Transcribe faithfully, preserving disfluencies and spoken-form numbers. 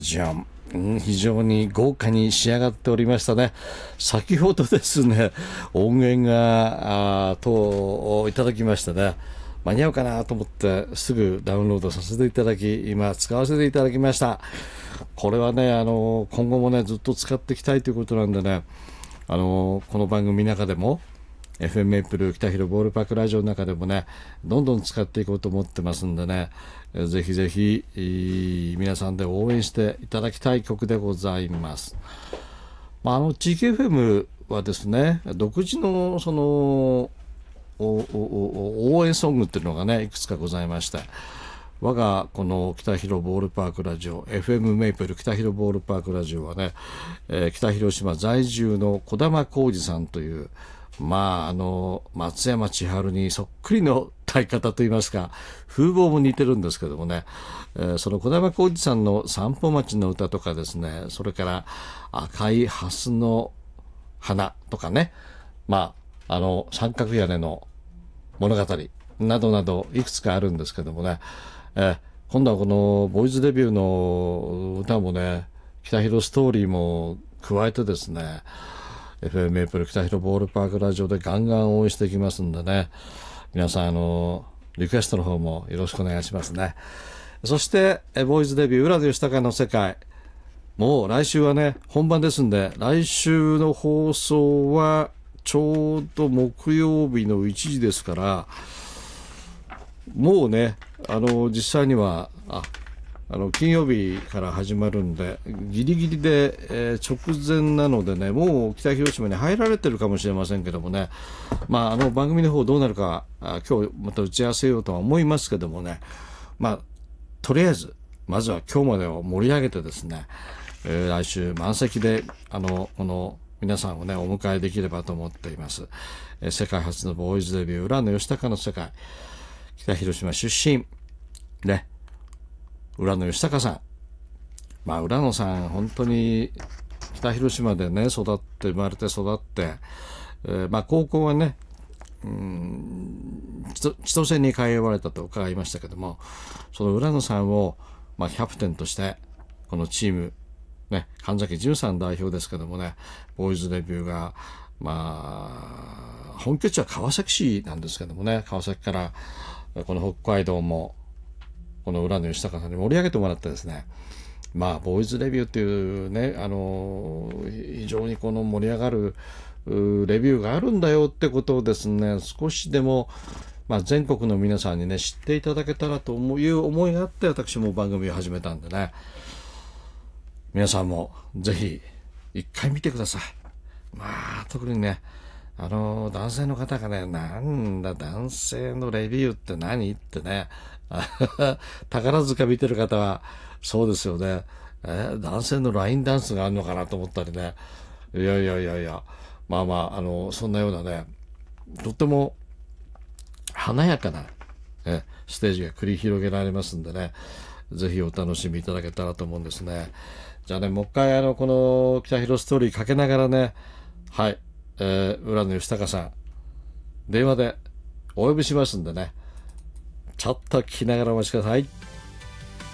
じゃん、うん、非常に豪華に仕上がっておりましたね。先ほどですね、音源があといただきましてね、間に合うかなと思ってすぐダウンロードさせていただき、今使わせていただきました。これはね、あの今後もねずっと使っていきたいということなんでね、あのこの番組の中でも エフエム メイプル北広ボールパークラジオの中でもね、どんどん使っていこうと思ってますんでね、ぜひぜひ皆さんで応援していただきたい曲でございます。まあ、あの地域 エフエム はですね、独自のその応援ソングっていうのがねいくつかございまして、我がこの北広ボールパークラジオ エフエム メイプル北広ボールパークラジオはね、えー、北広島在住の児玉浩二さんという、まああの松山千春にそっくりの歌い方といいますか、風貌も似てるんですけどもね、えー、その児玉浩二さんの散歩町の歌とかですね、それから赤い蓮の花とかね、まああの三角屋根の物語などなどいくつかあるんですけどもね、えー、今度はこのボーイズデビューの歌もね、北広ストーリーも加えてですね、 エフエム メイプル北広ボールパークラジオでガンガン応援していきますんでね、皆さんあのリクエストの方もよろしくお願いしますね。そしてボーイズデビュー浦野義隆の世界、もう来週はね本番ですんで、来週の放送はちょうど木曜日のいちじですから、もうねあの実際にはああの金曜日から始まるんでギリギリで、えー、直前なのでね、もう北広島に入られてるかもしれませんけどもね、まああの番組の方どうなるかあ今日また打ち合わせようとは思いますけどもね、まあとりあえずまずは今日までを盛り上げてですね、えー、来週満席であのこの皆さんをねお迎えできればと思っています。えー、世界初のボーイズデビュー浦野義隆の世界、北広島出身ね、浦野義隆さん、まあ浦野さん本当に北広島でね育って生まれて育って、えー、まあ高校はねうーん千歳に通われたと伺いましたけども、その浦野さんを、まあ、キャプテンとしてこのチームね、神崎純さん代表ですけどもね、ボーイズデビューがまあ本拠地は川崎市なんですけどもね、川崎からこの北海道もこの浦野義隆さんに盛り上げてもらってですね、まあボーイズレビューっていうね、あの非常にこの盛り上がるレビューがあるんだよってことをですね、少しでもまあ全国の皆さんにね知っていただけたらという思いがあって私も番組を始めたんでね、皆さんもぜひ一回見てください。まあ特にねあの男性の方がね、なんだ男性のレビューって何ってね宝塚見てる方はそうですよね、えー、男性のラインダンスがあるのかなと思ったりね、いやいやいやいや、まあまああのそんなようなね、とっても華やかな、えステージが繰り広げられますんでね、ぜひお楽しみいただけたらと思うんですね。じゃあね、もう一回あのこの北広ストーリーかけながらね、はい、えー、浦野義隆さん電話でお呼びしますんでね、ちょっと聞きながらお待ちください。